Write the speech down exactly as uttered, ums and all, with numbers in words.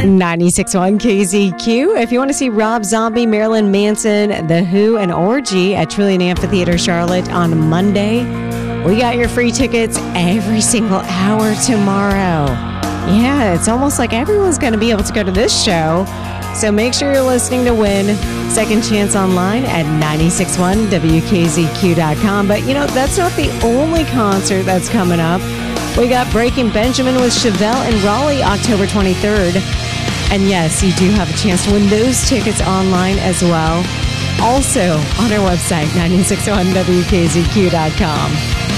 ninety-six point one K Z Q. If you want to see Rob Zombie, Marilyn Manson, The Who, and Orgy at Trillium Amphitheater Charlotte on Monday, we got your free tickets every single hour tomorrow. Yeah, it's almost like everyone's going to be able to go to this show. So make sure you're listening to win. Second Chance online at nine six one W K Z Q dot com. But, you know, that's not the only concert that's coming up. We got Breaking Benjamin with Chevelle in Raleigh October twenty-third. And yes, you do have a chance to win those tickets online as well. Also on our website, nine six one W K Z Q dot com.